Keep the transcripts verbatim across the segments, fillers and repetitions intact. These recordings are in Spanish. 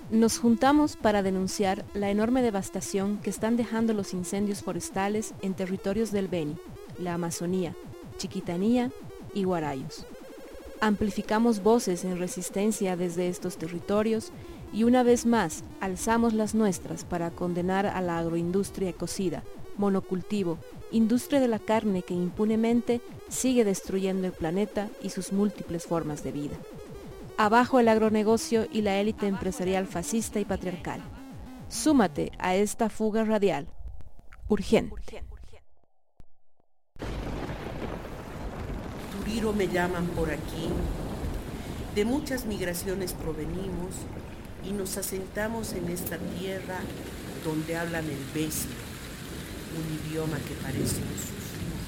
Nos juntamos para denunciar la enorme devastación que están dejando los incendios forestales en territorios del Beni, la Amazonía, Chiquitanía y Guarayos. Amplificamos voces en resistencia desde estos territorios y una vez más alzamos las nuestras para condenar a la agroindustria ecocida, monocultivo, industria de la carne que impunemente sigue destruyendo el planeta y sus múltiples formas de vida. Abajo el agronegocio y la élite empresarial fascista y patriarcal. Súmate a esta fuga radial. Urgente. Turiro me llaman por aquí. De muchas migraciones provenimos y nos asentamos en esta tierra donde hablan el besio, un idioma que parece un susurro.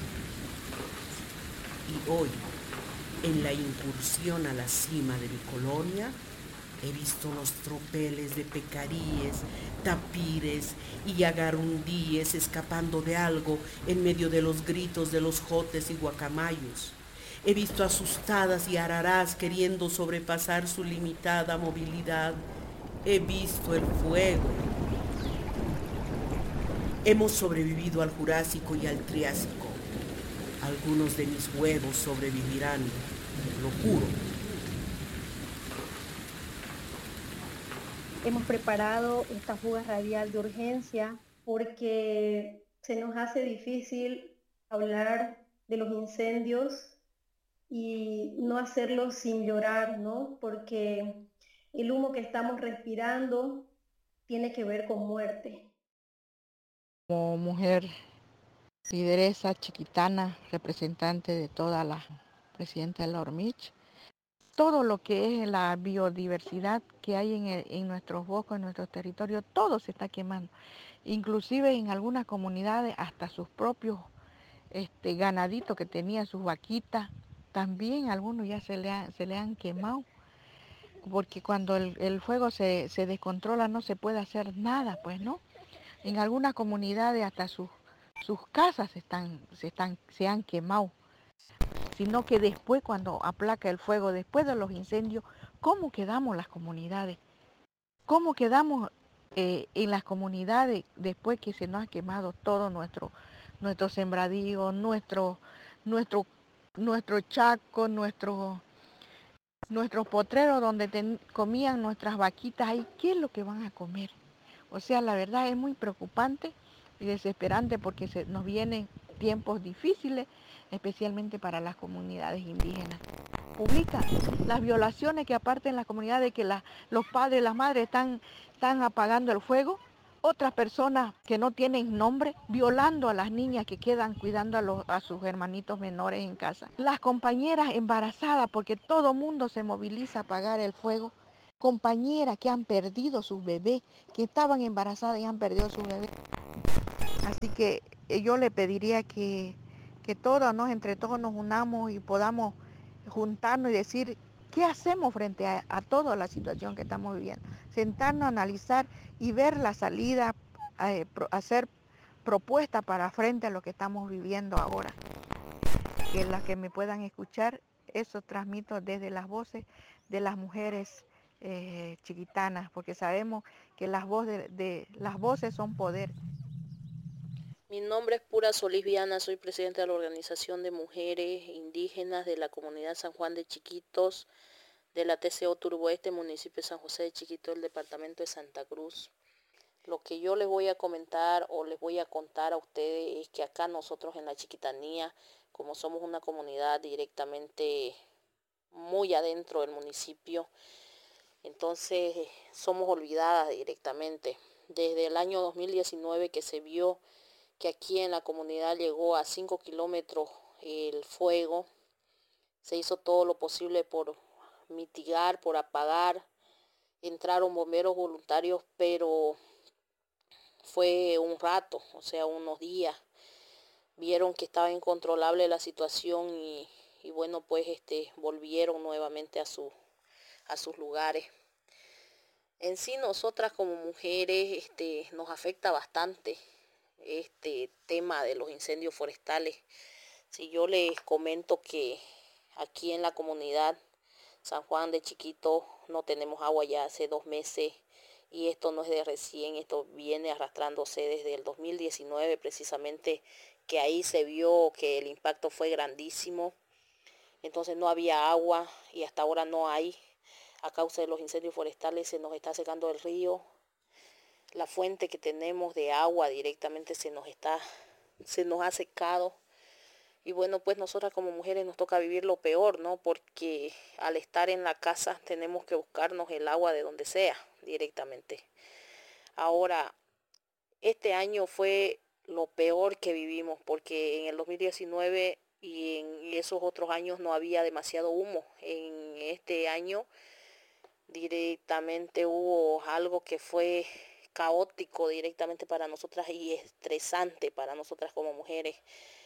Y hoy, en la incursión a la cima de mi colonia, he visto los tropeles de pecaríes, tapires y agarundíes escapando de algo en medio de los gritos de los jotes y guacamayos. He visto asustadas y ararás queriendo sobrepasar su limitada movilidad. He visto el fuego. Hemos sobrevivido al Jurásico y al Triásico. Algunos de mis huevos sobrevivirán, lo juro. Hemos preparado esta fuga radial de urgencia porque se nos hace difícil hablar de los incendios y no hacerlo sin llorar, ¿no? Porque el humo que estamos respirando tiene que ver con muerte. Como mujer lideresa chiquitana, representante de toda la presidenta de la Ormich, todo lo que es la biodiversidad que hay en, el, en nuestros bosques, en nuestros territorios, todo se está quemando. Inclusive en algunas comunidades hasta sus propios este, ganaditos que tenían, sus vaquitas, también algunos ya se le, ha, se le han quemado, porque cuando el, el fuego se, se descontrola no se puede hacer nada, pues no. En algunas comunidades hasta sus, sus casas están, se, están, se han quemado, sino que después cuando aplaca el fuego, después de los incendios, ¿cómo quedamos las comunidades? ¿Cómo quedamos eh, en las comunidades después que se nos ha quemado todo nuestro, nuestro sembradío, nuestro, nuestro, nuestro chaco, nuestro, nuestros potreros donde ten, comían nuestras vaquitas ahí? ¿Qué es lo que van a comer? O sea, la verdad es muy preocupante y desesperante porque se, nos vienen tiempos difíciles, especialmente para las comunidades indígenas. Publica las violaciones que aparte en las comunidades que la, los padres y las madres están, están apagando el fuego, otras personas que no tienen nombre, violando a las niñas que quedan cuidando a, los, a sus hermanitos menores en casa. Las compañeras embarazadas, porque todo mundo se moviliza a apagar el fuego. Compañeras que han perdido sus bebés, que estaban embarazadas y han perdido sus bebés. Así que yo le pediría que, que todos, ¿no? entre todos nos unamos y podamos juntarnos y decir qué hacemos frente a, a toda la situación que estamos viviendo. Sentarnos, analizar y ver la salida, eh, pro, hacer propuestas para frente a lo que estamos viviendo ahora. Que las que me puedan escuchar, eso transmito desde las voces de las mujeres eh, chiquitanas, porque sabemos que las voces, de, las voces son poder. Mi nombre es Pura Solís Viana, soy presidenta de la Organización de Mujeres Indígenas de la Comunidad San Juan de Chiquitos, de la T C O Turboeste, municipio de San José de Chiquitos, del departamento de Santa Cruz. Lo que yo les voy a comentar o les voy a contar a ustedes es que acá nosotros en la Chiquitanía, como somos una comunidad directamente muy adentro del municipio, entonces somos olvidadas directamente. Desde el año dos mil diecinueve que se vio que aquí en la comunidad llegó a cinco kilómetros el fuego, se hizo todo lo posible por mitigar, por apagar, entraron bomberos voluntarios, pero fue un rato, o sea, unos días. Vieron que estaba incontrolable la situación y, y bueno, pues este, volvieron nuevamente a, su, a sus lugares. En sí, nosotras como mujeres este, nos afecta bastante este tema de los incendios forestales. Si yo les comento que aquí en la comunidad San Juan de Chiquito no tenemos agua ya hace dos meses y esto no es de recién, esto viene arrastrándose desde el dos mil diecinueve precisamente, que ahí se vio que el impacto fue grandísimo. Entonces no había agua y hasta ahora no hay. A causa de los incendios forestales se nos está secando el río. La fuente que tenemos de agua directamente se nos está, se nos ha secado. Y bueno, pues nosotras como mujeres nos toca vivir lo peor, ¿no? Porque al estar en la casa tenemos que buscarnos el agua de donde sea directamente. Ahora, este año fue lo peor que vivimos porque en el dos mil diecinueve y en esos otros años no había demasiado humo. En este año directamente hubo algo que fue caótico directamente para nosotras y estresante para nosotras como mujeres,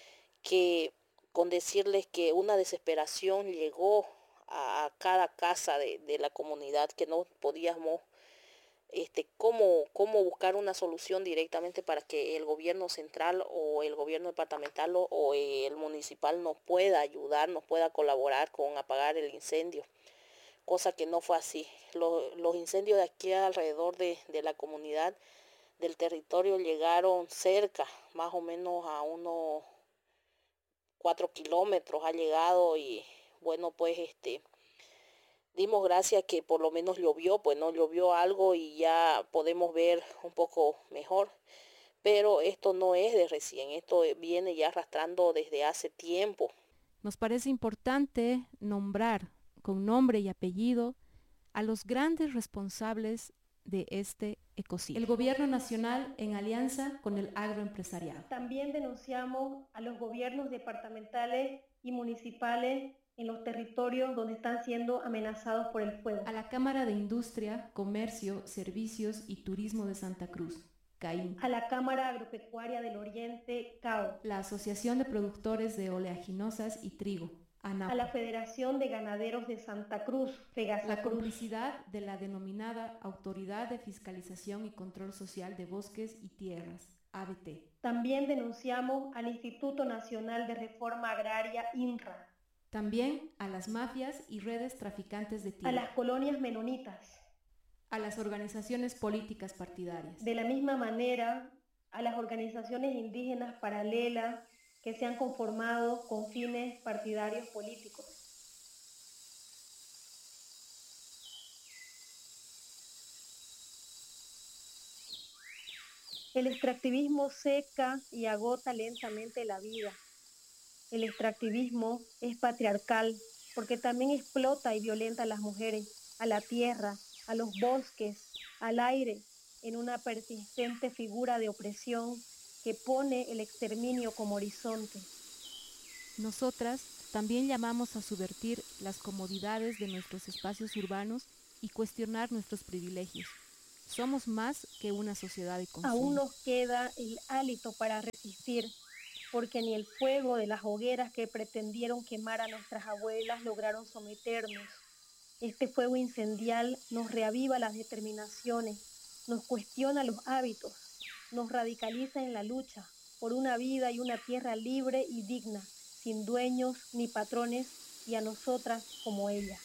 que con decirles que una desesperación llegó a cada casa de, de la comunidad, que no podíamos este, cómo, cómo buscar una solución directamente para que el gobierno central o el gobierno departamental o, o el municipal nos pueda ayudar, nos pueda colaborar con apagar el incendio, cosa que no fue así. Los, los incendios de aquí alrededor de, de la comunidad, del territorio, llegaron cerca, más o menos a unos cuatro kilómetros ha llegado y bueno, pues este... dimos gracias que por lo menos llovió, pues no llovió algo y ya podemos ver un poco mejor. Pero esto no es de recién, esto viene ya arrastrando desde hace tiempo. Nos parece importante nombrar con nombre y apellido a los grandes responsables de este ecocidio. El gobierno nacional en alianza con el agroempresariado. También denunciamos a los gobiernos departamentales y municipales en los territorios donde están siendo amenazados por el fuego. A la Cámara de Industria, Comercio, Servicios y Turismo de Santa Cruz, CAIN. A la Cámara Agropecuaria del Oriente, CAO. La Asociación de Productores de Oleaginosas y Trigo, ANAPO. A la Federación de Ganaderos de Santa Cruz, FEGASACRUZ. La complicidad de la denominada Autoridad de Fiscalización y Control Social de Bosques y Tierras, A B T. También denunciamos al Instituto Nacional de Reforma Agraria, INRA. También a las mafias y redes traficantes de tierra. A las colonias menonitas. A las organizaciones políticas partidarias. De la misma manera, a las organizaciones indígenas paralelas que se han conformado con fines partidarios políticos. El extractivismo seca y agota lentamente la vida. El extractivismo es patriarcal porque también explota y violenta a las mujeres, a la tierra, a los bosques, al aire, en una persistente figura de opresión que pone el exterminio como horizonte. Nosotras también llamamos a subvertir las comodidades de nuestros espacios urbanos y cuestionar nuestros privilegios. Somos más que una sociedad de consumo. Aún nos queda el hálito para resistir, porque ni el fuego de las hogueras que pretendieron quemar a nuestras abuelas lograron someternos. Este fuego incendial nos reaviva las determinaciones, nos cuestiona los hábitos, nos radicaliza en la lucha por una vida y una tierra libre y digna, sin dueños ni patrones, y a nosotras como ella.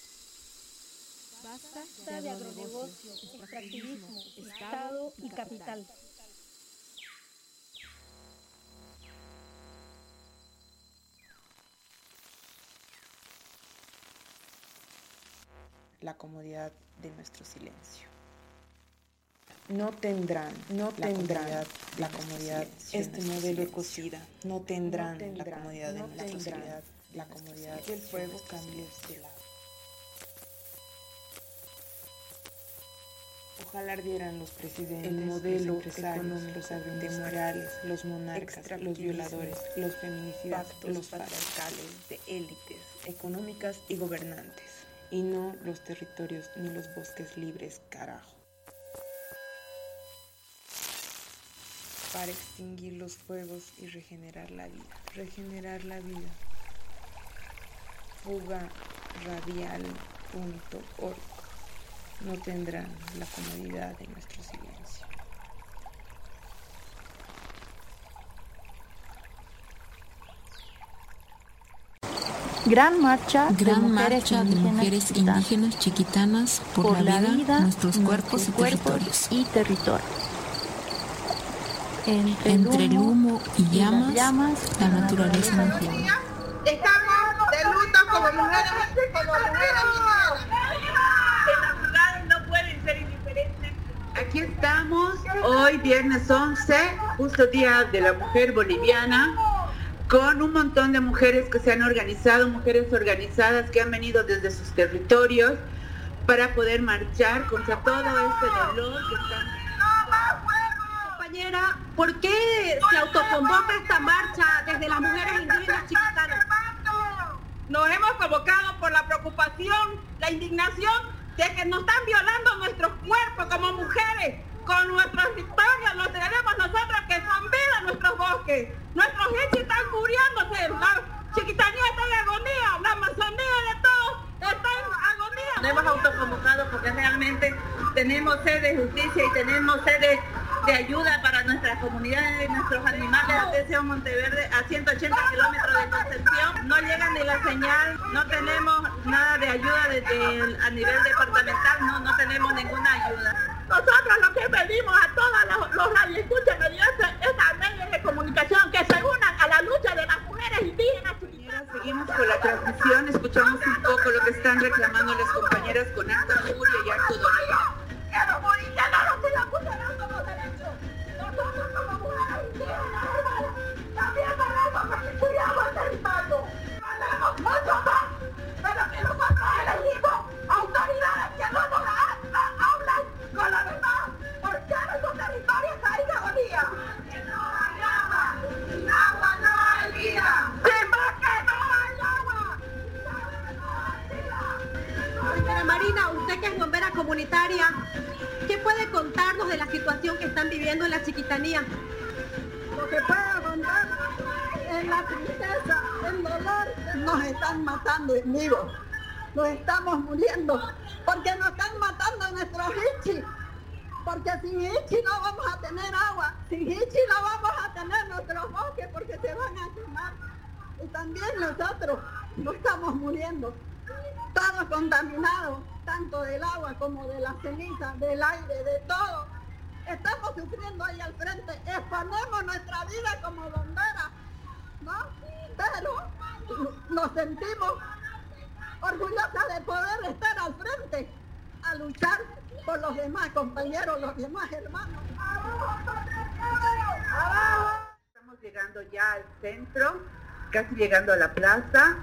Basta de agronegocio, extractivismo, Estado y capital. La comodidad de nuestro silencio. No tendrán, no tendrán la comodidad, este modelo ecocida, no tendrán, no tendrán la comodidad no de nuestra sociedad, la comodidad del fuego cambie este lado. Ojalá ardieran los presidentes, el modelo económico, los agroindustriales, los monarcas, los violadores, los feminicidas, los patriarcales de élites económicas y gobernantes, y no los territorios ni los bosques libres, carajo. Para extinguir los fuegos y regenerar la vida, regenerar la vida. fuga radial punto org. No tendrán la comodidad de nuestro silencio. Gran marcha Gran de mujeres marcha de indígenas mujeres chiquitanas, indígenas chiquitanas por, por la, vida, vida, nuestros cuerpos y cuerpos territorios. y territorios. Entre, Entre el humo y y las llamas, llamas, la naturaleza nos llama. Estamos de luto como mujeres, como mujeres indígenas. En las ciudades no pueden ser indiferentes. Aquí estamos, hoy viernes once, justo Día de la Mujer Boliviana, con un montón de mujeres que se han organizado, mujeres organizadas que han venido desde sus territorios para poder marchar contra todo este dolor que están... Compañera, ¿por qué se autoconvoca esta marcha desde las mujeres indígenas chiquitanas? Nos hemos convocado por la preocupación, la indignación de que nos están violando nuestros cuerpos como mujeres, con nuestras historias, lo tenemos nosotros que son vida nuestros bosques. Nuestros hechos están muriéndose, la chiquitanía está en agonía, la Amazonía de todo está en agonía. Nos hemos autoconvocado porque realmente tenemos sed de justicia y tenemos sed de, de ayuda para nuestras comunidades y nuestros animales. Atención Monteverde, a ciento ochenta kilómetros de Concepción, no llega ni la señal, no tenemos nada de ayuda desde el, a nivel departamental, no, no tenemos ninguna ayuda. Nosotros lo que pedimos a todos los, los radioescuchas mediante estas medios de comunicación que se unan a la lucha de las mujeres indígenas. Seguimos con la transmisión, escuchamos un poco lo que están reclamando las compañeras con harta furia y harto dolor. ¡Quiero morir! ¡Ya no nos sigan funcionando los derechos! Nosotros como mujeres indígenas también tenemos que estudiamos el territorio. Tenemos mucho más, pero que nosotros elegimos autoridades que no nos hablan con la verdad, porque nuestro territorio está en agonía. Que no hay agua, sin agua no hay vida. Sin bosque no hay agua, sin agua no hay vida. Señora Marina, usted que es bombera comunitaria, ¿qué puede contarnos de la situación que están viviendo en la Chiquitanía? Lo que puedo contar es la tristeza, el dolor. Nos están matando en vivo, nos estamos muriendo, porque nos están matando nuestros hichis, porque sin hichis no vamos a tener agua, sin hichis no vamos a tener nuestros bosques porque se van a quemar. Y también nosotros nos estamos muriendo, todos contaminados, tanto del agua como de la ceniza, del aire, de todo. Estamos sufriendo ahí al frente, exponemos nuestra vida como bomberas, ¿no? Pero nos sentimos orgullosas de poder estar al frente a luchar por los demás compañeros, los demás hermanos. Estamos llegando ya al centro, casi llegando a la plaza.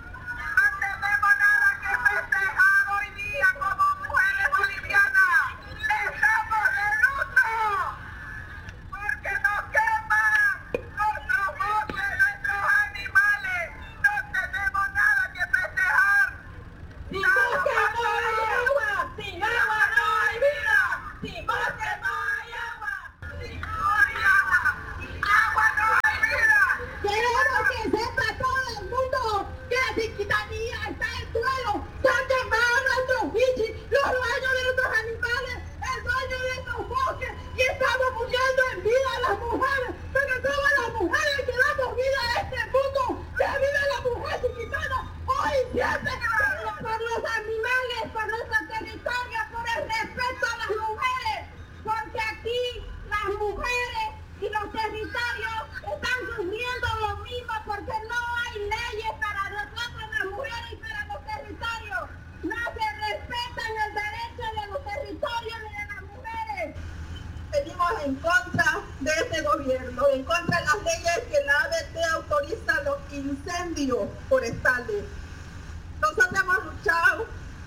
En contra de este gobierno, en contra de las leyes que la A B T autoriza los incendios forestales. Nosotros hemos luchado,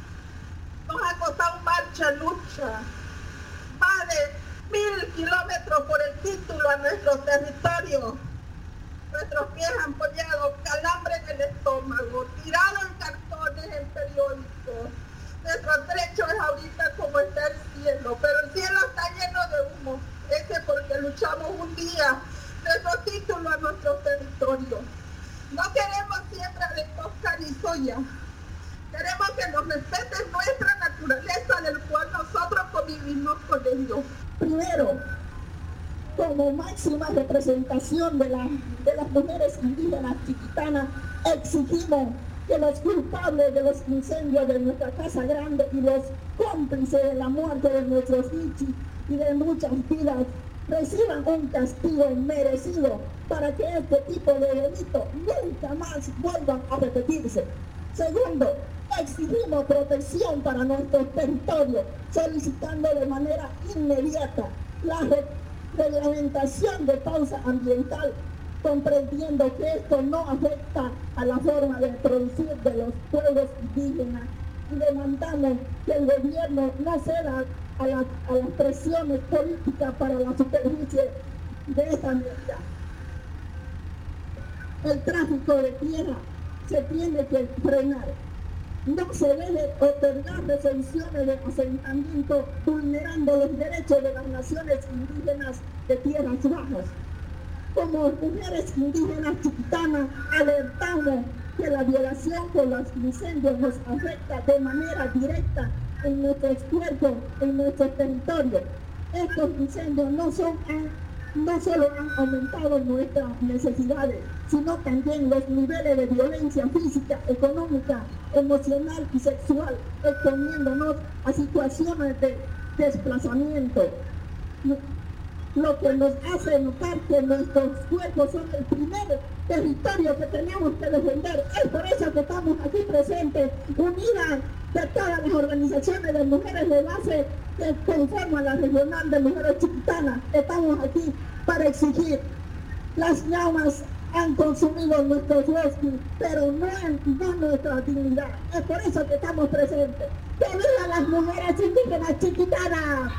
nos ha costado marcha, lucha, más de mil kilómetros por el título a nuestro territorio. Nuestros pies han apoyado calambre en el estómago, tirado en cartones, en periódicos. Nuestro trecho es ahorita como está el cielo, pero el cielo está lleno de humo. Ese es porque luchamos un día nuestro título a nuestro territorio. No queremos siembra de coca ni soya. Queremos que nos respeten nuestra naturaleza, del cual nosotros convivimos con ellos. Primero, como máxima representación de, la, de las mujeres indígenas chiquitanas, exigimos que los culpables de los incendios de nuestra Casa Grande y los cómplices de la muerte de nuestros ichis y de muchas vidas reciban un castigo merecido para que este tipo de delitos nunca más vuelvan a repetirse. Segundo, exigimos protección para nuestros territorios, solicitando de manera inmediata la re reglamentación de pausa ambiental, comprendiendo que esto no afecta a la forma de producir de los pueblos indígenas, y demandamos que el gobierno no ceda a, la, a las presiones políticas para la superficie de esta medida. El tráfico de tierra se tiene que frenar. No se debe otorgar resoluciones de asentamiento vulnerando los derechos de las naciones indígenas de tierras bajas. Como mujeres indígenas chiquitanas, alertamos que la violación por los incendios nos afecta de manera directa en nuestros cuerpos, en nuestros territorios. Estos incendios no, son, no solo han aumentado nuestras necesidades, sino también los niveles de violencia física, económica, emocional y sexual, exponiéndonos a situaciones de desplazamiento, lo que nos hace notar que nuestros cuerpos son el primer territorio que tenemos que defender. Es por eso que estamos aquí presentes, unidas de todas las organizaciones de mujeres de base que conforman la Regional de Mujeres Chiquitanas. Estamos aquí para exigir. Las llamas han consumido nuestros bosques, pero no, no nuestra dignidad. Es por eso que estamos presentes. ¡Que vivan las mujeres indígenas chiquitanas!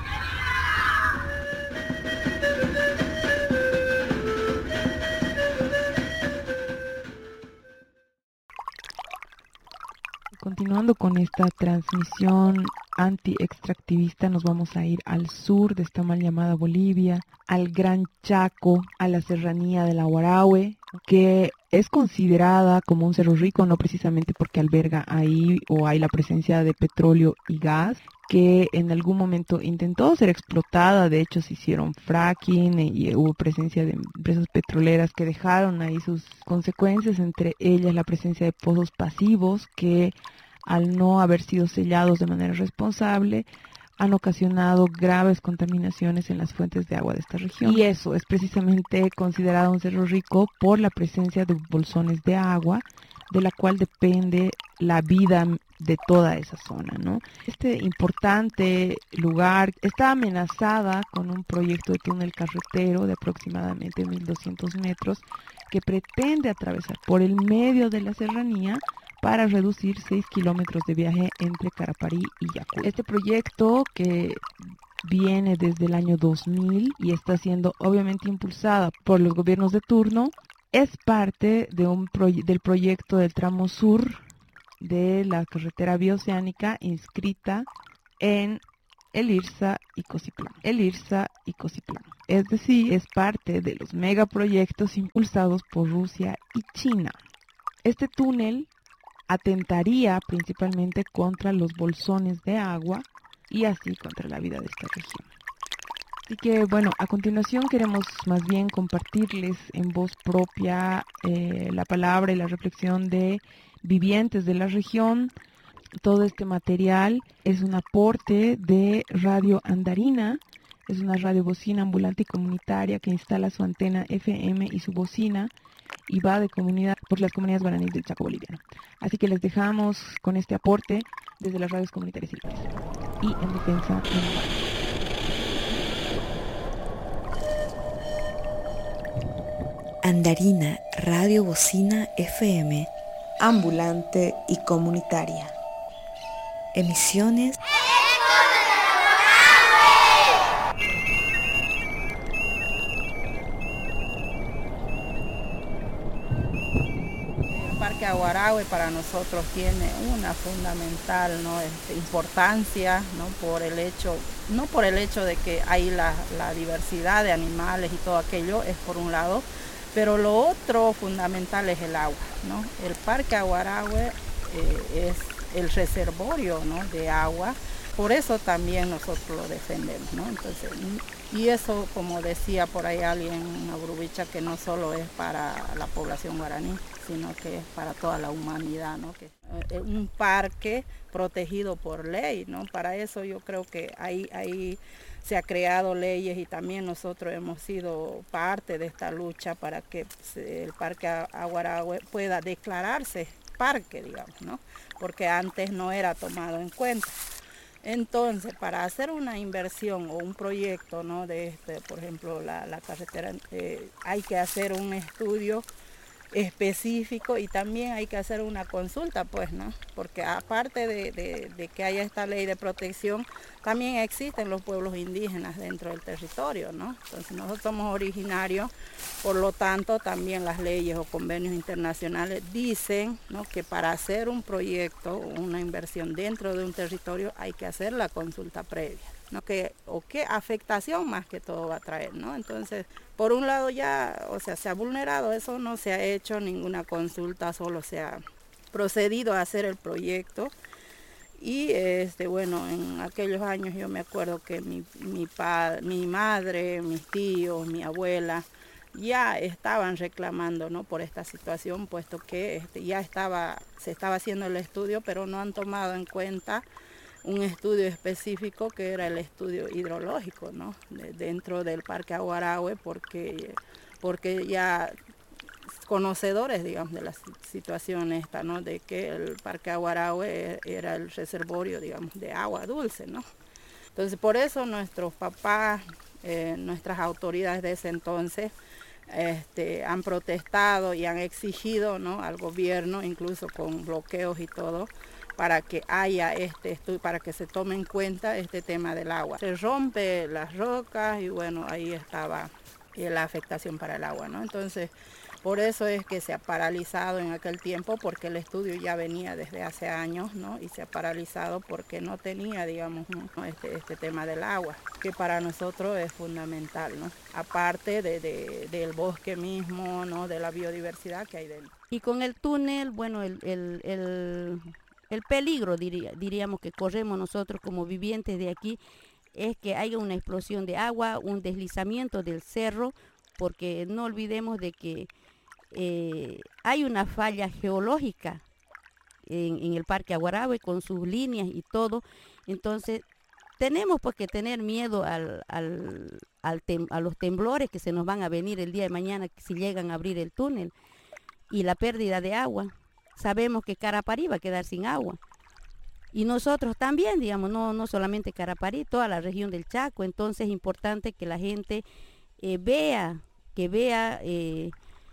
Continuando con esta transmisión anti-extractivista, nos vamos a ir al sur de esta mal llamada Bolivia, al Gran Chaco, a la serranía de la Huarahue, que es considerada como un cerro rico, no precisamente porque alberga ahí o hay la presencia de petróleo y gas, que en algún momento intentó ser explotada. De hecho se hicieron fracking y hubo presencia de empresas petroleras que dejaron ahí sus consecuencias, entre ellas la presencia de pozos pasivos que, al no haber sido sellados de manera responsable, han ocasionado graves contaminaciones en las fuentes de agua de esta región. Y eso es precisamente considerado un cerro rico por la presencia de bolsones de agua, de la cual depende la vida de toda esa zona, ¿no? Este importante lugar está amenazada con un proyecto de túnel carretero de aproximadamente mil doscientos metros que pretende atravesar por el medio de la serranía para reducir seis kilómetros de viaje entre Caraparí y Yacu. Este proyecto, que viene desde el año dos mil y está siendo obviamente impulsada por los gobiernos de turno, es parte de un proye- del proyecto del tramo sur de la carretera bioceánica inscrita en el IRSA y Cociplán. El IRSA y Cociplán. Es decir, es parte de los megaproyectos impulsados por Rusia y China. Este túnel atentaría principalmente contra los bolsones de agua y así contra la vida de esta región. Así que bueno, a continuación queremos más bien compartirles en voz propia eh, la palabra y la reflexión de vivientes de la región. Todo este material es un aporte de Radio Andarina, es una radio bocina ambulante y comunitaria que instala su antena F M y su bocina y va de comunidad por las comunidades guaraníes del Chaco boliviano. Así que les dejamos con este aporte desde las radios comunitarias y en defensa de la paz. Andarina, radio bocina F M, ambulante y comunitaria. Emisiones El Parque Huarahue para nosotros tiene una fundamental, ¿no? este, importancia, ¿no? por el hecho, no por el hecho de que hay la, la diversidad de animales y todo aquello, es por un lado, pero lo otro fundamental es el agua, ¿no? El Parque Huarahue eh, es el reservorio, ¿no? de agua Por eso también nosotros lo defendemos, ¿no? Entonces, y eso, como decía por ahí alguien, una brubicha, que no solo es para la población guaraní, sino que es para toda la humanidad, ¿no? Que es un parque protegido por ley, ¿no? Para eso yo creo que ahí, ahí se ha creado leyes y también nosotros hemos sido parte de esta lucha para que el Parque Aguarahue pueda declararse parque, digamos, ¿no? Porque antes no era tomado en cuenta. Entonces, para hacer una inversión o un proyecto, ¿no? De este, por ejemplo, la, la carretera, eh, hay que hacer un estudio específico y también hay que hacer una consulta, pues, ¿no? Porque aparte de, de, de que haya esta ley de protección, también existen los pueblos indígenas dentro del territorio, ¿no? Entonces nosotros somos originarios, por lo tanto también las leyes o convenios internacionales dicen, ¿no? Que para hacer un proyecto o una inversión dentro de un territorio hay que hacer la consulta previa, ¿no? Que, o qué afectación más que todo va a traer, ¿no? Entonces, por un lado ya, o sea, se ha vulnerado eso, no se ha hecho ninguna consulta, solo se ha procedido a hacer el proyecto. Y este, bueno, en aquellos años yo me acuerdo que mi, mi, padre, mi madre, mis tíos, mi abuela, ya estaban reclamando, ¿no? Por esta situación, puesto que este, ya estaba, se estaba haciendo el estudio, pero no han tomado en cuenta un estudio específico que era el estudio hidrológico, ¿no? De, dentro del Parque Aguarahue, porque, porque ya conocedores, digamos, de la situación esta, ¿no? De que el Parque Aguarahue era el reservorio, digamos, de agua dulce, ¿no? Entonces, por eso nuestros papás, eh, nuestras autoridades de ese entonces, este, han protestado y han exigido, ¿no? Al gobierno, incluso con bloqueos y todo, para que haya este estudio, para que se tome en cuenta este tema del agua. Se rompe las rocas y bueno, ahí estaba eh, la afectación para el agua, ¿no? Entonces, por eso es que se ha paralizado en aquel tiempo, porque el estudio ya venía desde hace años, ¿no? Y se ha paralizado porque no tenía, digamos, ¿no? este, este tema del agua, que para nosotros es fundamental, ¿no? Aparte de, de, del bosque mismo, ¿no? De la biodiversidad que hay dentro. Y con el túnel, bueno, el, el, el, el peligro, diría, diríamos, que corremos nosotros como vivientes de aquí, es que haya una explosión de agua, un deslizamiento del cerro, porque no olvidemos de que Eh, hay una falla geológica en, en el Parque Aguarahue con sus líneas y todo. Entonces tenemos pues que tener miedo al, al, al tem, a los temblores que se nos van a venir el día de mañana si llegan a abrir el túnel, y la pérdida de agua. Sabemos que Caraparí va a quedar sin agua y nosotros también, digamos, no, no solamente Caraparí, toda la región del Chaco. Entonces es importante que la gente eh, vea, que vea eh,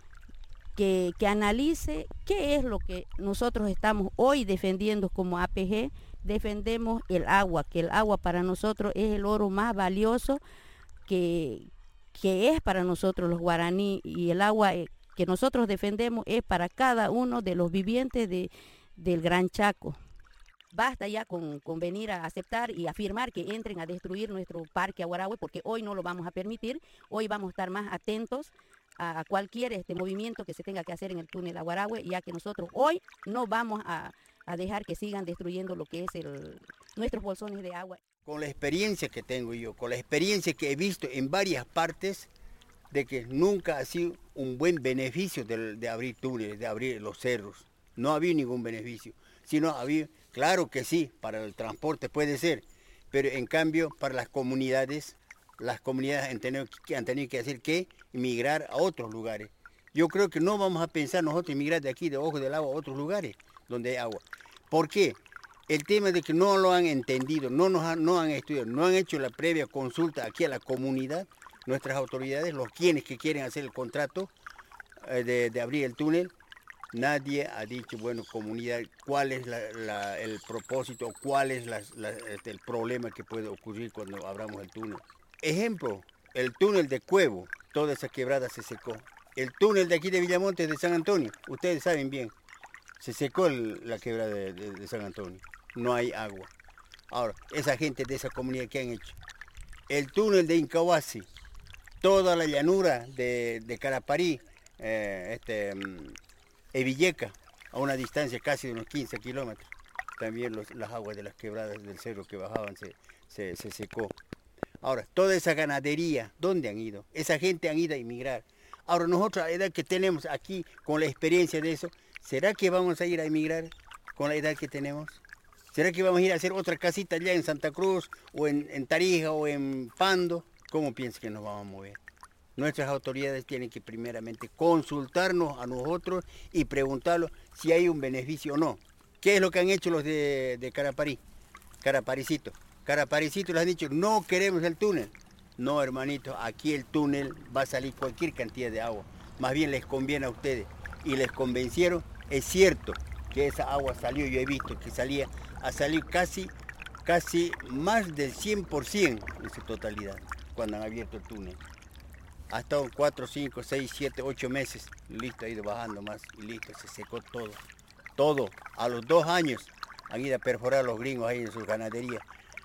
Que, que analice qué es lo que nosotros estamos hoy defendiendo como A P G. Defendemos el agua, que el agua para nosotros es el oro más valioso que, que es para nosotros los guaraní, y el agua que nosotros defendemos es para cada uno de los vivientes de, del Gran Chaco. Basta ya con, con venir a aceptar y afirmar que entren a destruir nuestro Parque Aguarahue, porque hoy no lo vamos a permitir. Hoy vamos a estar más atentos a cualquier este movimiento que se tenga que hacer en el túnel Aguarahue, ya que nosotros hoy no vamos a, a dejar que sigan destruyendo lo que es el, nuestros bolsones de agua. Con la experiencia que tengo yo, con la experiencia que he visto en varias partes, de que nunca ha sido un buen beneficio de, de abrir túneles, de abrir los cerros. No ha habido ningún beneficio, sino ha habido, claro que sí, para el transporte puede ser, pero en cambio para las comunidades, las comunidades han tenido, han tenido que hacer que emigrar a otros lugares. Yo creo que no vamos a pensar nosotros emigrar de aquí, de Ojos del Agua, a otros lugares donde hay agua. ¿Por qué? El tema de que no lo han entendido, no, nos han, no han estudiado, no han hecho la previa consulta aquí a la comunidad, nuestras autoridades, los quienes que quieren hacer el contrato eh, de, de abrir el túnel. Nadie ha dicho, bueno, comunidad, cuál es la, la, el propósito, cuál es la, la, este, el problema que puede ocurrir cuando abramos el túnel. Ejemplo, el túnel de Cuevo, toda esa quebrada se secó. El túnel de aquí de Villamontes de San Antonio, ustedes saben bien, se secó el, la quebrada de, de, de San Antonio, no hay agua. Ahora, esa gente de esa comunidad, ¿qué han hecho? El túnel de Incahuasi, toda la llanura de, de Caraparí, eh, este, Eviyeca, a una distancia casi de unos quince kilómetros. también los, las aguas de las quebradas del cerro que bajaban se, se, se secó. Ahora, toda esa ganadería, ¿dónde han ido? Esa gente han ido a emigrar. Ahora, nosotros a la edad que tenemos aquí, con la experiencia de eso, ¿será que vamos a ir a emigrar con la edad que tenemos? ¿Será que vamos a ir a hacer otra casita allá en Santa Cruz, o en, en Tarija, o en Pando? ¿Cómo piensa que nos vamos a mover? Nuestras autoridades tienen que primeramente consultarnos a nosotros y preguntarnos si hay un beneficio o no. ¿Qué es lo que han hecho los de, de Caraparí? Caraparicito. Caraparicito les han dicho, no queremos el túnel. No, hermanito, aquí el túnel va a salir cualquier cantidad de agua. Más bien les conviene a ustedes. Y les convencieron, es cierto que esa agua salió, yo he visto que salía, a salir casi, casi más del cien por ciento en su totalidad, cuando han abierto el túnel. Ha estado cuatro, cinco, seis, siete, ocho meses, listo, ha ido bajando más y listo, se secó todo. Todo. A los dos años han ido a perforar los gringos ahí en sus ganaderías.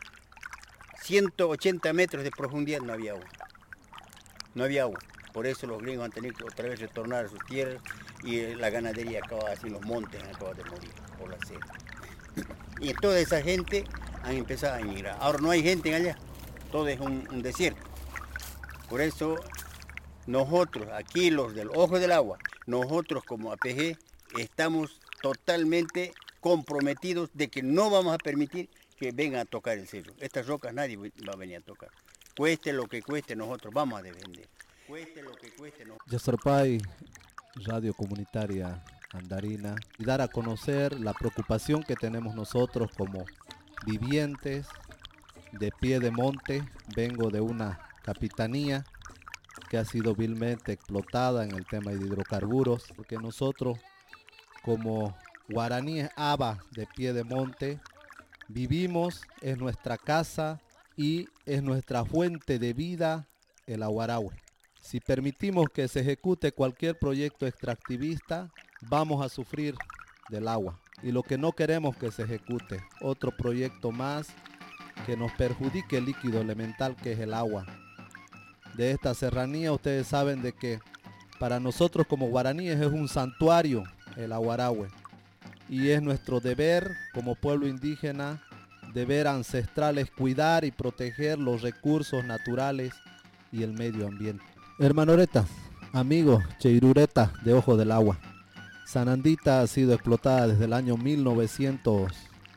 ciento ochenta metros de profundidad no había agua. No había agua. Por eso los gringos han tenido que otra vez retornar a sus tierras y la ganadería acaba así, los montes han acabado de morir por la sed. Y toda esa gente han empezado a emigrar. Ahora no hay gente allá, todo es un, un desierto. Por eso nosotros, aquí los del Ojo del Agua, nosotros como A P G estamos totalmente comprometidos de que no vamos a permitir que vengan a tocar el cerro. Estas rocas nadie va a venir a tocar. Cueste lo que cueste, nosotros vamos a defender. Cueste lo que cueste. Nosotros. Yasorpay, Radio Comunitaria Andarina, y dar a conocer la preocupación que tenemos nosotros como vivientes de pie de monte. Vengo de una capitanía que ha sido vilmente explotada en el tema de hidrocarburos, porque nosotros como guaraníes aba de pie de monte vivimos, es nuestra casa y es nuestra fuente de vida el Aguarahue. Si permitimos que se ejecute cualquier proyecto extractivista, vamos a sufrir del agua. Y lo que no queremos que se ejecute, otro proyecto más que nos perjudique el líquido elemental que es el agua. De esta serranía ustedes saben de que para nosotros como guaraníes es un santuario el Aguarahue. Y es nuestro deber como pueblo indígena, deber ancestral es cuidar y proteger los recursos naturales y el medio ambiente. Hermanoretas, amigos, Cheirureta de Ojo del Agua. Sanandita ha sido explotada desde el año mil novecientos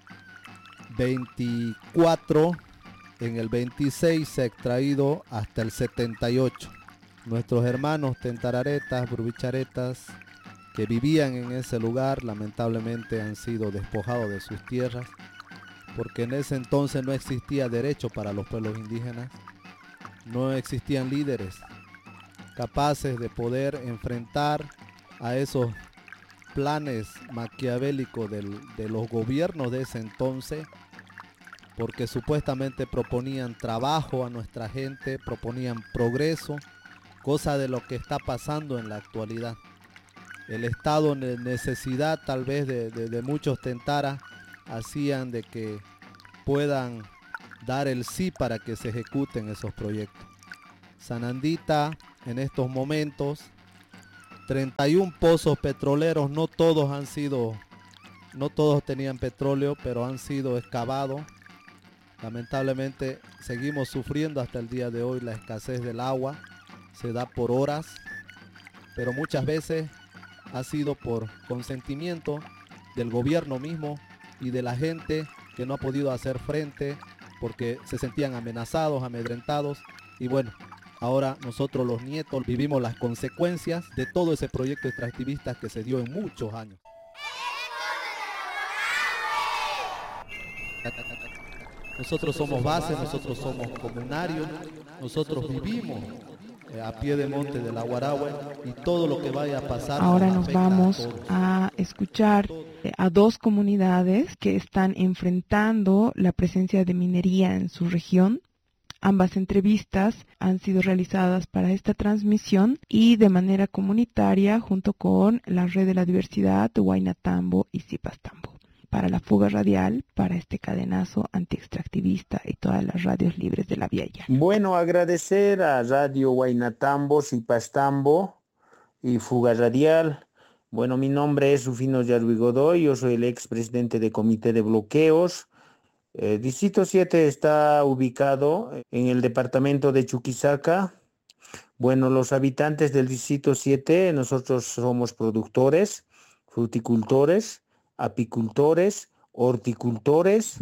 veinticuatro, en el veintiséis se ha extraído hasta el setenta y ocho. Nuestros hermanos tentararetas, burbicharetas, que vivían en ese lugar, lamentablemente han sido despojados de sus tierras, porque en ese entonces no existía derecho para los pueblos indígenas, no existían líderes capaces de poder enfrentar a esos planes maquiavélicos del, de los gobiernos de ese entonces, porque supuestamente proponían trabajo a nuestra gente, proponían progreso, cosa de lo que está pasando en la actualidad. El estado de necesidad tal vez de, de, de muchos tentaras hacían de que puedan dar el sí para que se ejecuten esos proyectos. Sanandita en estos momentos, treinta y uno pozos petroleros, no todos han sido, no todos tenían petróleo, pero han sido excavados. Lamentablemente seguimos sufriendo hasta el día de hoy la escasez del agua, se da por horas, pero muchas veces ha sido por consentimiento del gobierno mismo y de la gente que no ha podido hacer frente porque se sentían amenazados, amedrentados, y bueno, ahora nosotros los nietos vivimos las consecuencias de todo ese proyecto extractivista que se dio en muchos años. Nosotros somos base, nosotros somos comunarios, nosotros vivimos eh, a pie de monte del Aguarahue y todo lo que vaya a pasar. Ahora nos vamos a escuchar eh, a dos comunidades que están enfrentando la presencia de minería en su región. Ambas entrevistas han sido realizadas para esta transmisión y de manera comunitaria junto con la Red de la Diversidad de Huaynatambo y Zipastambo. Para la fuga radial, para este cadenazo antiextractivista y todas las radios libres de la Vía Llana. Bueno, agradecer a Radio Huaynatambo, Zipastambo y Fuga Radial Bueno, mi nombre es Rufino Yarwi Godoy, yo soy el expresidente del Comité de Bloqueos. Eh, Distrito siete está ubicado en el departamento de Chuquisaca. Bueno, los habitantes del Distrito siete, nosotros somos productores, fruticultores, apicultores, horticultores,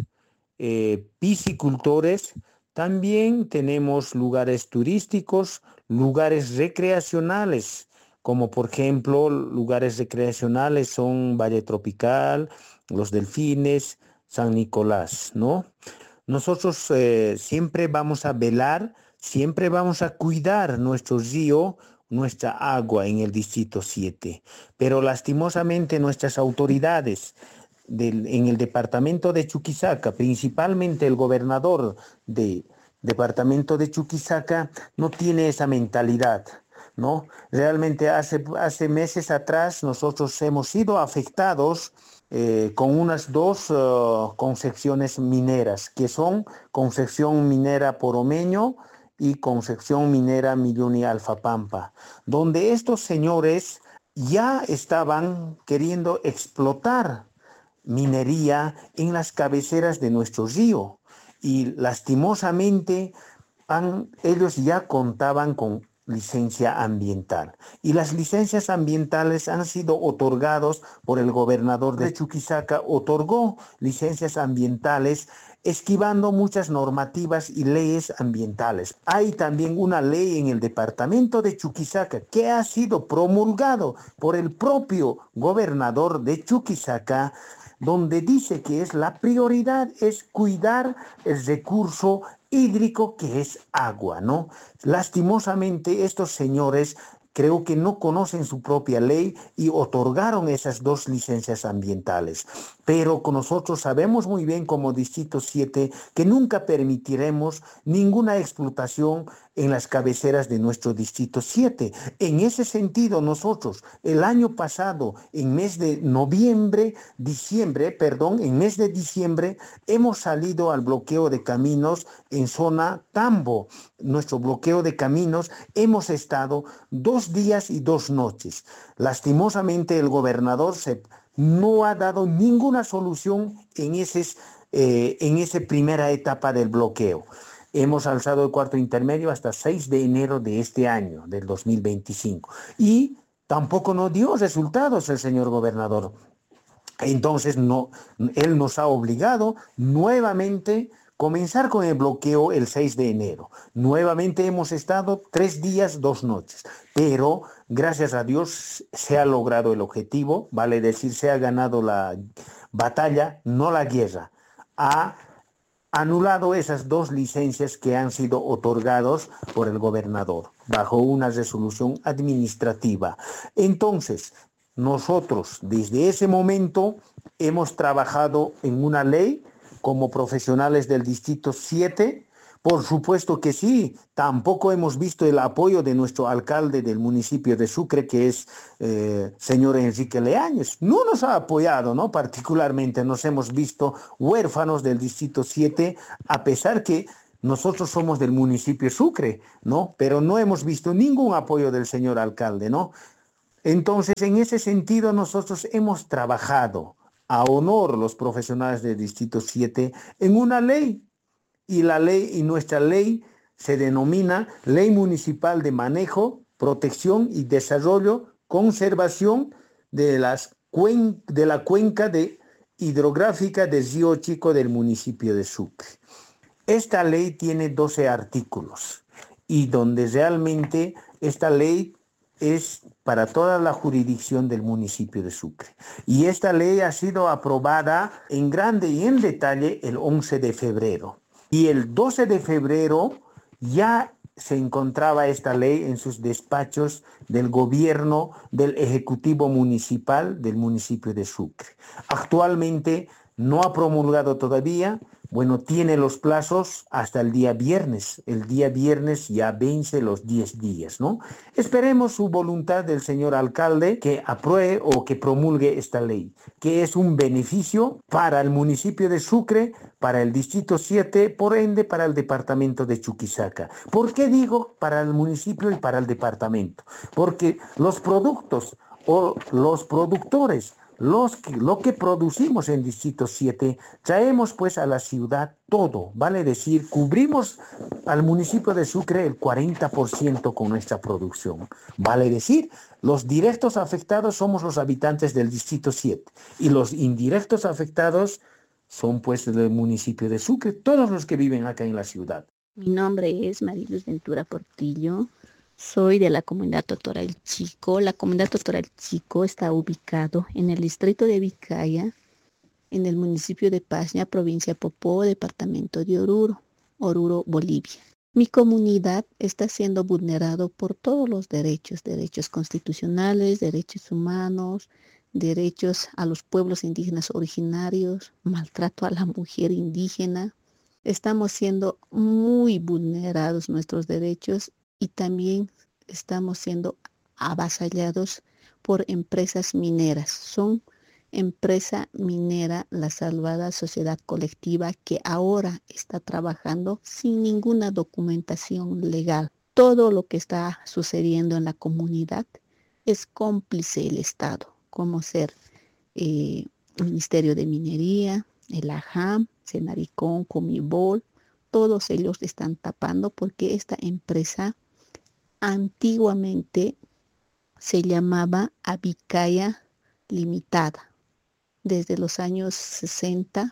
eh, piscicultores. También tenemos lugares turísticos, lugares recreacionales, como por ejemplo lugares recreacionales son Valle Tropical, Los Delfines, San Nicolás, ¿no? Nosotros eh, siempre vamos a velar, siempre vamos a cuidar nuestro río, nuestra agua en el Distrito siete, pero lastimosamente nuestras autoridades del, en el departamento de Chuquisaca, principalmente el gobernador del departamento de Chuquisaca, no tiene esa mentalidad, ¿no? Realmente hace, hace meses atrás nosotros hemos sido afectados eh, con unas dos uh, concesiones mineras, que son concesión minera Poromeño y concesión minera Millón y Alfapampa, donde estos señores ya estaban queriendo explotar minería en las cabeceras de nuestro río y lastimosamente han, ellos ya contaban con licencia ambiental y las licencias ambientales han sido otorgados por el gobernador de Chuquisaca, otorgó licencias ambientales esquivando muchas normativas y leyes ambientales. Hay también una ley en el departamento de Chuquisaca que ha sido promulgado por el propio gobernador de Chuquisaca, donde dice que es la prioridad es cuidar el recurso hídrico que es agua, ¿no? Lastimosamente estos señores creo que no conocen su propia ley y otorgaron esas dos licencias ambientales. Pero con nosotros sabemos muy bien como Distrito siete que nunca permitiremos ninguna explotación en las cabeceras de nuestro Distrito siete. En ese sentido, nosotros el año pasado, en mes de noviembre, diciembre, perdón, en mes de diciembre, hemos salido al bloqueo de caminos en zona Tambo. Nuestro bloqueo de caminos hemos estado dos días y dos noches. Lastimosamente, el gobernador se no ha dado ninguna solución en, eses, eh, en esa primera etapa del bloqueo. Hemos alzado el cuarto intermedio hasta seis de enero de este año, del dos mil veinticinco. Y tampoco nos dio resultados el señor gobernador. Entonces, no, él nos ha obligado nuevamente a comenzar con el bloqueo el seis de enero. Nuevamente hemos estado tres días, dos noches. Pero, gracias a Dios, se ha logrado el objetivo. Vale decir, se ha ganado la batalla, no la guerra. Ha anulado esas dos licencias que han sido otorgadas por el gobernador bajo una resolución administrativa. Entonces, nosotros desde ese momento hemos trabajado en una ley como profesionales del Distrito siete. Por supuesto que sí, tampoco hemos visto el apoyo de nuestro alcalde del municipio de Sucre, que es eh, señor Enrique Leáñez. No nos ha apoyado, ¿no? Particularmente nos hemos visto huérfanos del Distrito siete, a pesar que nosotros somos del municipio Sucre, ¿no? Pero no hemos visto ningún apoyo del señor alcalde, ¿no? Entonces, en ese sentido, nosotros hemos trabajado a honor los profesionales del Distrito siete en una ley. Y la ley y nuestra ley se denomina Ley Municipal de Manejo, Protección y Desarrollo, Conservación de, las cuen de la cuenca de hidrográfica del Río Chico del municipio de Sucre. Esta ley tiene doce artículos y donde realmente esta ley es para toda la jurisdicción del municipio de Sucre. Y esta ley ha sido aprobada en grande y en detalle el once de febrero. Y el doce de febrero ya se encontraba esta ley en sus despachos del gobierno del Ejecutivo Municipal del municipio de Sucre. Actualmente no ha promulgado todavía, bueno, tiene los plazos hasta el día viernes. El día viernes ya vence los diez días, ¿no? Esperemos su voluntad del señor alcalde que apruebe o que promulgue esta ley, que es un beneficio para el municipio de Sucre, para el Distrito siete, por ende para el departamento de Chuquisaca. ¿Por qué digo para el municipio y para el departamento? Porque los productos o los productores. Los que, lo que producimos en Distrito siete, traemos pues a la ciudad todo, vale decir, cubrimos al municipio de Sucre el cuarenta por ciento con nuestra producción. Vale decir, los directos afectados somos los habitantes del Distrito siete y los indirectos afectados son pues del municipio de Sucre, todos los que viven acá en la ciudad. Mi nombre es Mariluz Ventura Portillo. Soy de la comunidad Totoral Chico. La comunidad Totoral Chico está ubicado en el distrito de Vicaya, en el municipio de Paña, provincia de Popó, departamento de Oruro, Oruro, Bolivia. Mi comunidad está siendo vulnerado por todos los derechos, derechos constitucionales, derechos humanos, derechos a los pueblos indígenas originarios, maltrato a la mujer indígena. Estamos siendo muy vulnerados nuestros derechos y también estamos siendo avasallados por empresas mineras. Son empresa minera La Salvada Sociedad Colectiva que ahora está trabajando sin ninguna documentación legal. Todo lo que está sucediendo en la comunidad es cómplice el Estado, como ser eh, el Ministerio de Minería, el AJAM, Senaricón, Comibol. Todos ellos están tapando porque esta empresa antiguamente se llamaba Avicaya Limitada. Desde los años sesenta,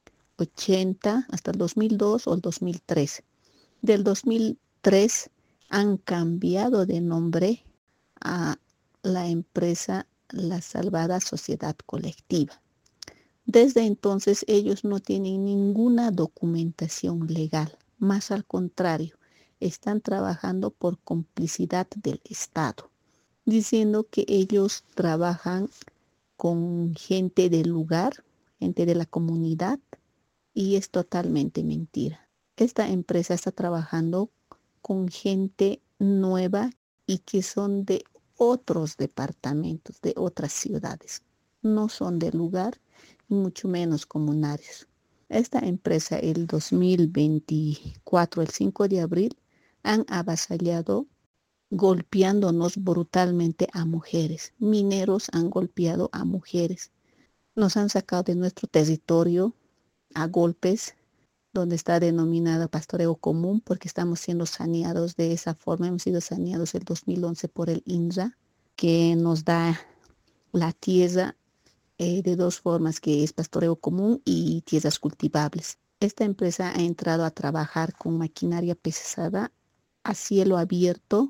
ochenta hasta el dos mil dos o el dos mil tres. Del dos mil tres han cambiado de nombre a la empresa La Salvada Sociedad Colectiva. Desde entonces ellos no tienen ninguna documentación legal, más al contrario, están trabajando por complicidad del Estado, diciendo que ellos trabajan con gente del lugar, gente de la comunidad, y es totalmente mentira. Esta empresa está trabajando con gente nueva y que son de otros departamentos, de otras ciudades. No son del lugar, y mucho menos comunarios. Esta empresa el dos mil veinticuatro, el cinco de abril, han avasallado golpeándonos brutalmente a mujeres. Mineros han golpeado a mujeres. Nos han sacado de nuestro territorio a golpes, donde está denominada pastoreo común, porque estamos siendo saneados de esa forma. Hemos sido saneados el dos mil once por el INRA, que nos da la tierra eh, de dos formas, que es pastoreo común y tierras cultivables. Esta empresa ha entrado a trabajar con maquinaria pesada a cielo abierto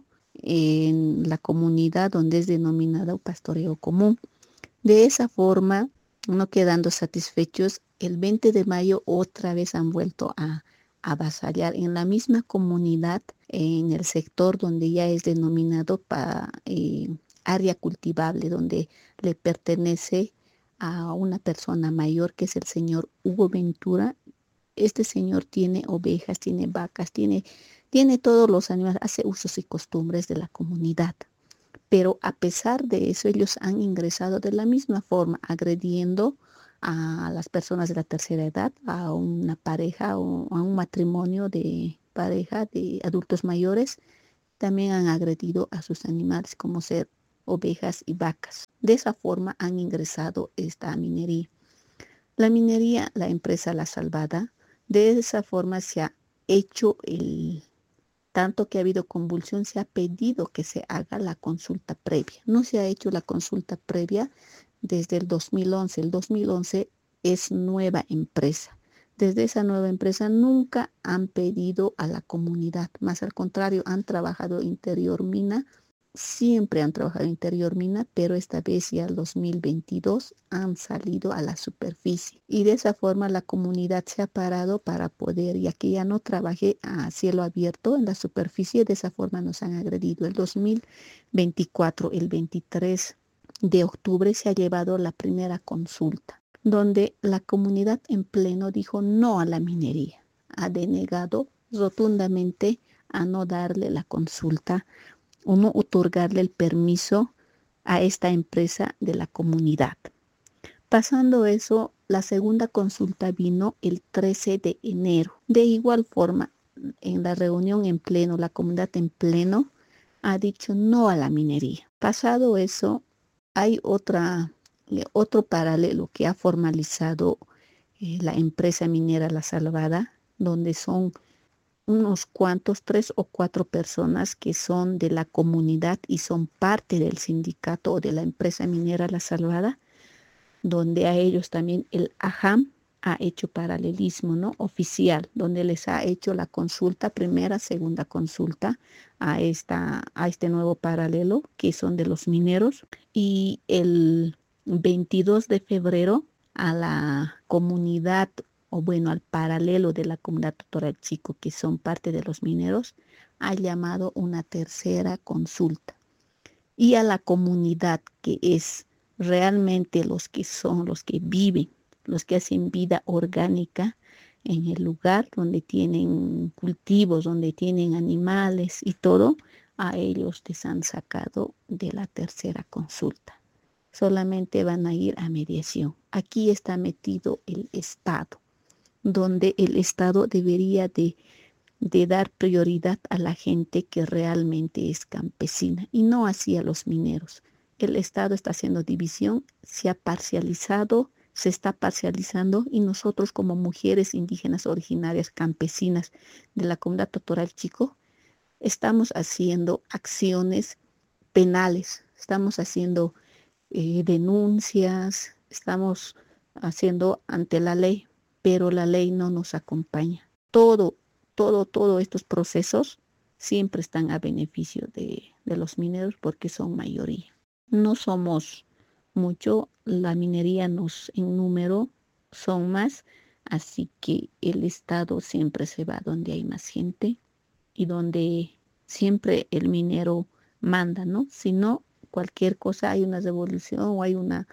en la comunidad donde es denominado pastoreo común. De esa forma, no quedando satisfechos, el veinte de mayo otra vez han vuelto a, a avasallar en la misma comunidad, en el sector donde ya es denominado pa, eh, área cultivable, donde le pertenece a una persona mayor que es el señor Hugo Ventura. Este señor tiene ovejas, tiene vacas, tiene, tiene todos los animales, hace usos y costumbres de la comunidad. Pero a pesar de eso, ellos han ingresado de la misma forma, agrediendo a las personas de la tercera edad, a una pareja o a un matrimonio de pareja de adultos mayores. También han agredido a sus animales, como ser ovejas y vacas. De esa forma han ingresado esta minería. La minería, la empresa La Salvada, de esa forma se ha hecho el... Tanto que ha habido convulsión, se ha pedido que se haga la consulta previa. No se ha hecho la consulta previa desde el dos mil once. El dos mil once es nueva empresa. Desde esa nueva empresa nunca han pedido a la comunidad. Más al contrario, han trabajado interior mina. Siempre han trabajado interior mina, pero esta vez ya el dos mil veintidós han salido a la superficie. Y de esa forma la comunidad se ha parado para poder, ya que ya no trabajé a cielo abierto en la superficie, de esa forma nos han agredido. El dos mil veinticuatro, el veintitrés de octubre, se ha llevado la primera consulta, donde la comunidad en pleno dijo no a la minería. Ha denegado rotundamente a no darle la consulta o no otorgarle el permiso a esta empresa de la comunidad. Pasando eso, la segunda consulta vino el trece de enero. De igual forma, en la reunión en pleno, la comunidad en pleno ha dicho no a la minería. Pasado eso, hay otra, eh, otro paralelo que ha formalizado eh, la empresa minera La Salvada, donde son unos cuantos, tres o cuatro personas que son de la comunidad y son parte del sindicato o de la empresa minera La Salvada, donde a ellos también el AJAM ha hecho paralelismo, ¿no? Oficial, donde les ha hecho la consulta, primera, segunda consulta a, esta, a este nuevo paralelo que son de los mineros. Y el veintidós de febrero a la comunidad, o bueno, al paralelo de la comunidad Totoralchico, que son parte de los mineros, ha llamado una tercera consulta. Y a la comunidad que es realmente los que son, los que viven, los que hacen vida orgánica en el lugar donde tienen cultivos, donde tienen animales y todo, a ellos les han sacado de la tercera consulta. Solamente van a ir a mediación. Aquí está metido el Estado, donde el Estado debería de, de dar prioridad a la gente que realmente es campesina y no así a los mineros. El Estado está haciendo división, se ha parcializado, se está parcializando y nosotros como mujeres indígenas originarias campesinas de la comunidad Totoralchico estamos haciendo acciones penales, estamos haciendo eh, denuncias, estamos haciendo ante la ley, pero la ley no nos acompaña. Todo, todo, todos estos procesos siempre están a beneficio de, de los mineros porque son mayoría. No somos mucho, la minería nos en número son más, así que el Estado siempre se va donde hay más gente y donde siempre el minero manda, ¿no? Si no, cualquier cosa, hay una revolución o hay una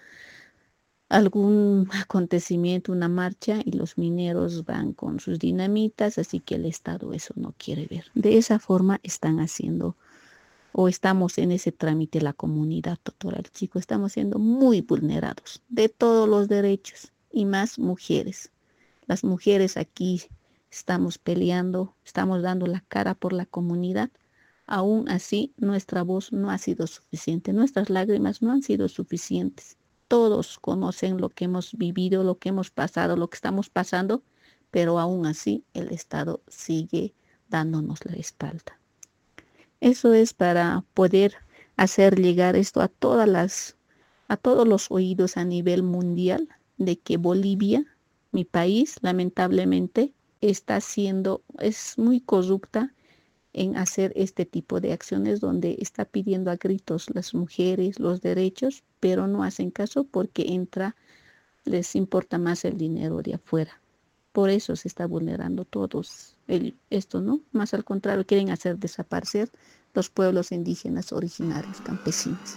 algún acontecimiento, una marcha y los mineros van con sus dinamitas, así que el Estado eso no quiere ver. De esa forma están haciendo o estamos en ese trámite la comunidad Totoralchico, estamos siendo muy vulnerados de todos los derechos y más mujeres. Las mujeres aquí estamos peleando, estamos dando la cara por la comunidad. Aún así, nuestra voz no ha sido suficiente, nuestras lágrimas no han sido suficientes. Todos conocen lo que hemos vivido, lo que hemos pasado, lo que estamos pasando, pero aún así el Estado sigue dándonos la espalda. Eso es para poder hacer llegar esto a todas las, a todos los oídos a nivel mundial de que Bolivia, mi país, lamentablemente, está siendo, es muy corrupta en hacer este tipo de acciones donde está pidiendo a gritos las mujeres los derechos, pero no hacen caso porque entra, les importa más el dinero de afuera. Por eso se está vulnerando todos el, esto, ¿no? Más al contrario, quieren hacer desaparecer los pueblos indígenas originarios campesinos.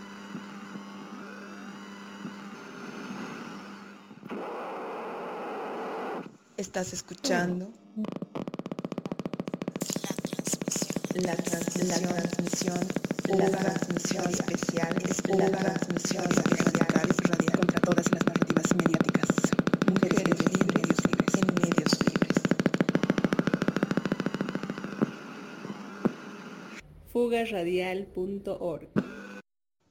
Estás escuchando la transmisión, la transmisión, la transmisión especial, la transmisión especial radial contra todas las narrativas mediáticas. Mujeres libres en medios libres. fuga radial punto org